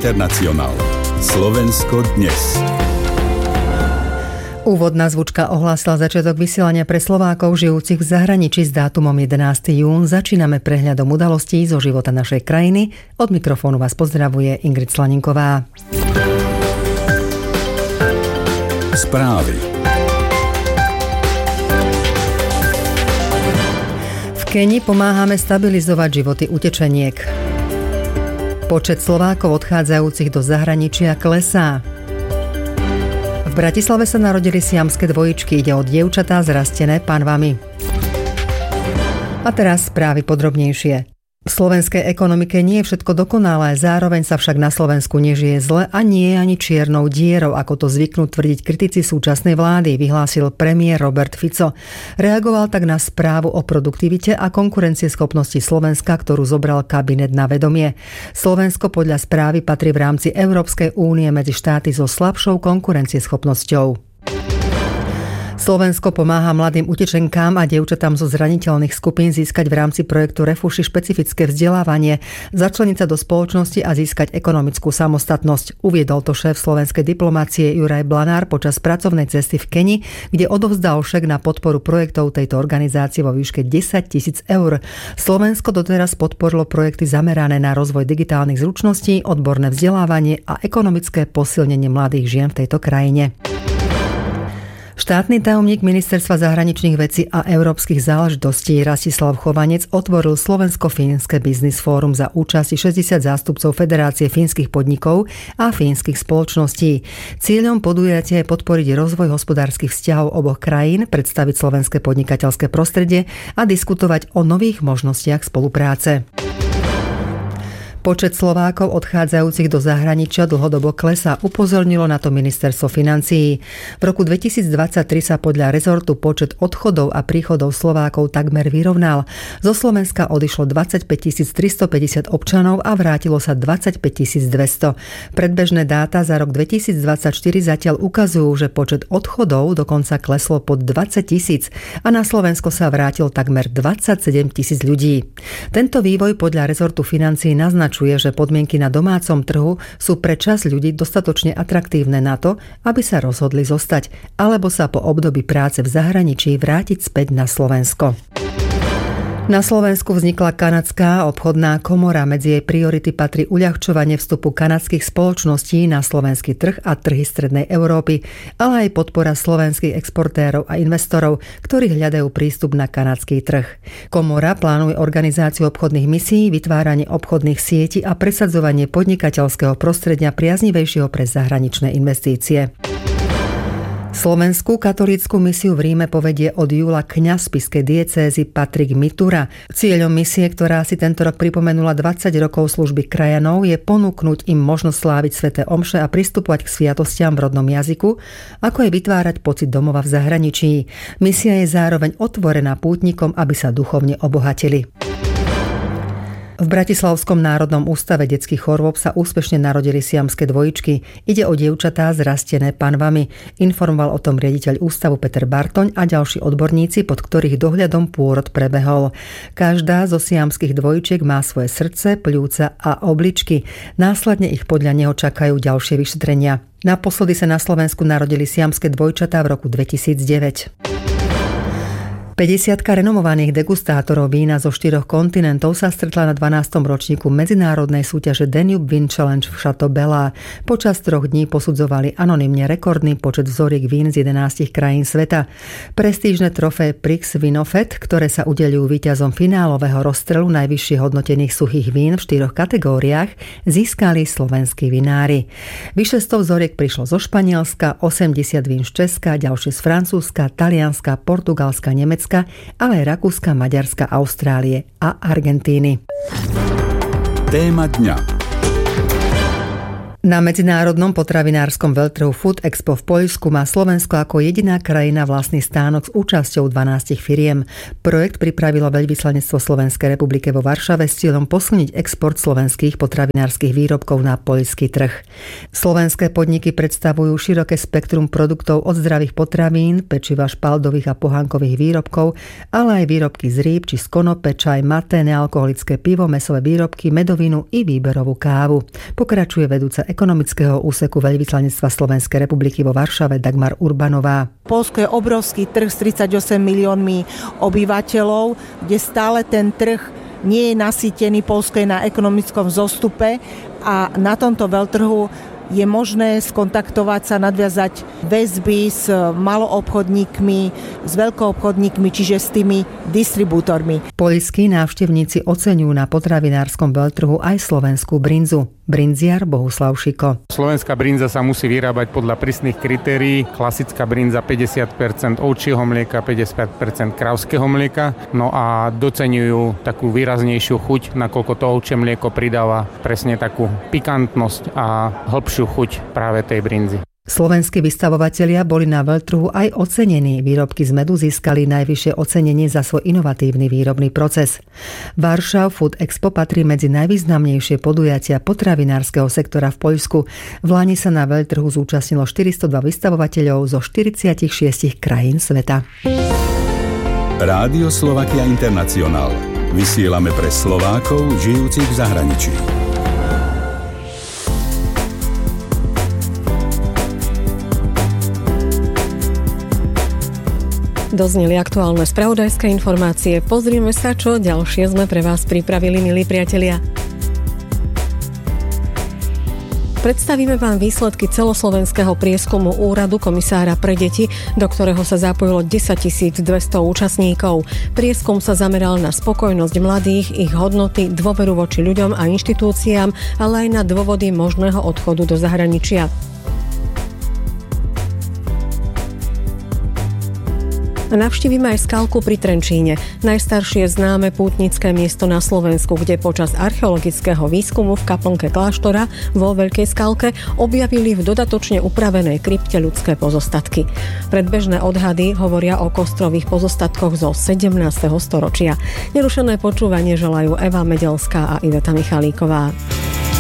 International. Slovensko dnes. Úvodná zvučka ohlásila začiatok vysielania pre Slovákov žijúcich v zahraničí s dátumom 11. jún. Začíname prehľadom udalostí zo života našej krajiny. Od mikrofónu vás pozdravuje Ingrid Slaninková. Správy. V Keni pomáhame stabilizovať životy utečeniek. Počet Slovákov odchádzajúcich do zahraničia klesá. V Bratislave sa narodili siamské dvojičky. Ide o dievčatá zrastené panvami. A teraz správy podrobnejšie. V slovenskej ekonomike nie je všetko dokonalé, zároveň sa však na Slovensku nežije zle a nie je ani čiernou dierou, ako to zvyknú tvrdiť kritici súčasnej vlády, vyhlásil premiér Robert Fico. Reagoval tak na správu o produktivite a konkurencieschopnosti Slovenska, ktorú zobral kabinet na vedomie. Slovensko podľa správy patrí v rámci Európskej únie medzi štáty so slabšou konkurencieschopnosťou. Slovensko pomáha mladým utečenkám a dievčatám zo zraniteľných skupín získať v rámci projektu Refuši špecifické vzdelávanie, začleniť sa do spoločnosti a získať ekonomickú samostatnosť. Uviedol to šéf slovenskej diplomácie Juraj Blanár počas pracovnej cesty v Keni, kde odovzdal šek na podporu projektov tejto organizácie vo výške 10 000 eur. Slovensko doteraz podporilo projekty zamerané na rozvoj digitálnych zručností, odborné vzdelávanie a ekonomické posilnenie mladých žien v tejto krajine. Štátny tajomník Ministerstva zahraničných vecí a európskych záležitostí Rastislav Chovanec otvoril Slovensko-fínske biznis fórum za účasti 60 zástupcov Federácie fínskych podnikov a fínskych spoločností. Cieľom podujatia je podporiť rozvoj hospodárskych vzťahov oboch krajín, predstaviť slovenské podnikateľské prostredie a diskutovať o nových možnostiach spolupráce. Počet Slovákov odchádzajúcich do zahraničia dlhodobo klesá, upozornilo na to ministerstvo financií. V roku 2023 sa podľa rezortu počet odchodov a príchodov Slovákov takmer vyrovnal. Zo Slovenska odišlo 25 350 občanov a vrátilo sa 25 200. Predbežné dáta za rok 2024 zatiaľ ukazujú, že počet odchodov dokonca kleslo pod 20 000 a na Slovensko sa vrátil takmer 27 000 ľudí. Tento vývoj podľa rezortu financií naznačuje, že podmienky na domácom trhu sú pre časť ľudí dostatočne atraktívne na to, aby sa rozhodli zostať, alebo sa po období práce v zahraničí vrátiť späť na Slovensko. Na Slovensku vznikla kanadská obchodná komora. Medzi jej priority patrí uľahčovanie vstupu kanadských spoločností na slovenský trh a trhy strednej Európy, ale aj podpora slovenských exportérov a investorov, ktorí hľadajú prístup na kanadský trh. Komora plánuje organizáciu obchodných misií, vytváranie obchodných sietí a presadzovanie podnikateľského prostredia priaznivejšieho pre zahraničné investície. Slovenskú katolícku misiu v Ríme povedie od júla kňaz spišskej diecézy Patrik Mitura. Cieľom misie, ktorá si tento rok pripomenula 20 rokov služby krajanov, je ponúknuť im možnosť sláviť sväté omše a pristupovať k sviatostiam v rodnom jazyku, ako aj vytvárať pocit domova v zahraničí. Misia je zároveň otvorená pútnikom, aby sa duchovne obohatili. V Bratislavskom národnom ústave detských chorôb sa úspešne narodili siamské dvojičky. Ide o dievčatá zrastené panvami. Informoval o tom riaditeľ ústavu Peter Bartoň a ďalší odborníci, pod ktorých dohľadom pôrod prebehol. Každá zo siamských dvojičiek má svoje srdce, pľúca a obličky. Následne ich podľa neho čakajú ďalšie vyšetrenia. Naposledy sa na Slovensku narodili siamské dvojčatá v roku 2009. 50-ka renomovaných degustátorov vína zo 4 kontinentov sa stretla na 12. ročníku medzinárodnej súťaže Danube Wine Challenge v Chateau Bella. Počas 3 dní posudzovali anonymne rekordný počet vzoriek vín z 11 krajín sveta. Prestížne trofé Prix Vinofet, ktoré sa udeľujú víťazom finálového rozstrelu najvyššie hodnotených suchých vín v 4 kategóriách, získali slovenskí vinári. Vyše 100 vzoriek prišlo zo Španielska, 80 vín z Česka, ďalšie z Francúzska, Talianska, Portugalska, Nemecka, ale aj Rakúska, Maďarska, Austrálie a Argentíny. Téma dňa. Na medzinárodnom potravinárskom veľtrhu Food Expo v Poľsku má Slovensko ako jediná krajina vlastný stánok s účasťou 12 firiem. Projekt pripravilo Veľvyslanectvo Slovenskej republiky vo Varšave s cieľom posilniť export slovenských potravinárskych výrobkov na poľský trh. Slovenské podniky predstavujú široké spektrum produktov od zdravých potravín, pečiva, špaldových a pohánkových výrobkov, ale aj výrobky z rýb či z konope, čaj, mate, nealkoholické pivo, mäsové výrobky, medovinu i výberovú kávu. Pokračuje vedúca ekonomického úseku Veľvyslanectva Slovenskej republiky vo Varšave Dagmar Urbanová. Poľsko je obrovský trh s 38 miliónmi obyvateľov, kde stále ten trh nie je nasýtený. Poľsko je na ekonomickom vzostupe a na tomto veľtrhu je možné skontaktovať sa, nadviazať väzby s maloobchodníkmi, s veľkoobchodníkmi, čiže s tými distribútormi. Poľskí návštevníci oceňujú na potravinárskom veľtrhu aj slovenskú brinzu. Brinziar Bohuslav Šiko. Slovenská brinza sa musí vyrábať podľa prísnych kritérií. Klasická brinza 50% ovčieho mlieka, 50% krávskeho mlieka. No a doceňujú takú výraznejšiu chuť, nakoľko to ovčie mlieko pridáva presne takú pikantnosť a hĺbšiu chuť práve tej brinzy. Slovenskí vystavovatelia boli na veľtrhu aj ocenení. Výrobky z medu získali najvyššie ocenenie za svoj inovatívny výrobný proces. Varšava Food Expo patrí medzi najvýznamnejšie podujatia potravinárskeho sektora v Poľsku. Vlani sa na veľtrhu zúčastnilo 402 vystavovateľov zo 46 krajín sveta. Rádio Slovakia International. Vysielame pre Slovákov žijúcich v zahraničí. Dozneli aktuálne spravodajské informácie. Pozrieme sa, čo ďalšie sme pre vás pripravili, milí priatelia. Predstavíme vám výsledky celoslovenského prieskumu Úradu komisára pre deti, do ktorého sa zapojilo 10 200 účastníkov. Prieskum sa zameral na spokojnosť mladých, ich hodnoty, dôveru voči ľuďom a inštitúciám, ale aj na dôvody možného odchodu do zahraničia. Navštívime aj Skalku pri Trenčíne, najstaršie známe pútnické miesto na Slovensku, kde počas archeologického výskumu v kaplnke kláštora vo Veľkej Skalke objavili v dodatočne upravenej krypte ľudské pozostatky. Predbežné odhady hovoria o kostrových pozostatkoch zo 17. storočia. Nerušené počúvanie želajú Eva Medelská a Iveta Michalíková.